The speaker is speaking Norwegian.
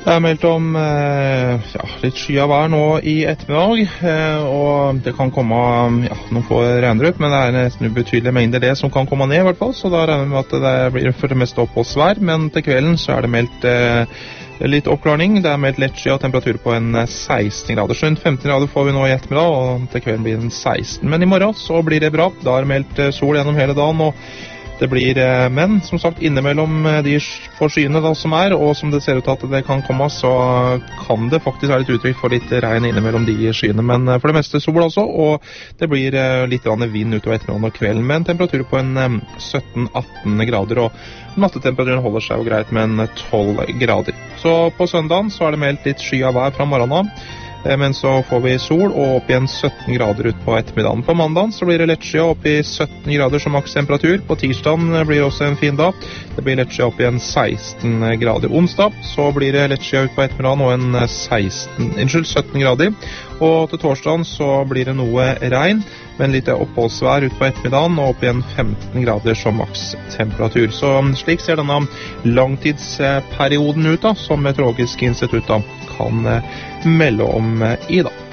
Det meldt om litt sky av vær nå i ettermiddag, og det kan komme noen få regndrypp, men det nesten ubetydelige mengder det som kan komme ned i hvert fall, så da regner vi med at det blir for det meste oppholdsvær, men til kvelden så det meldt litt oppklarning. Det meldt lett sky og temperatur på en 16 grader. Rundt 15 grader får vi nå i ettermiddag, og til kvelden blir den 16. Men i morgen så blir det bra. Da det meldt sol gjennom hele dagen, og det blir, men som sagt, innimellom de forskyene da som og som det ser ut til at det kan komme, så kan det faktisk være litt uttrykk for litt regn innimellom de skyene, men for det meste sol også, og det blir litt vind utover ettermiddagen og kvelden, med en temperatur på en 17-18 grader, og nattetemperaturen holder seg jo greit med en 12 grader. Så på søndagen så det meldt litt sky av vær fra morgenen av, men så får vi sol og opp igjen 17 grader ut på ettermiddagen. På mandagen så blir det lett sky opp i 17 grader som makstemperatur. På tirsdagen blir det også en fin dag. Det blir lett sky opp igjen 16 grader. Onsdag så blir det lett sky ut på ettermiddagen og en 17 grader. Og til torsdagen så blir det noe regn, men litt oppholdsvær ut på ettermiddagen og opp igjen 15 grader som makstemperatur. Så slik ser denne langtidsperioden ut da, som Meteorologisk institutt da kan melde om i dag.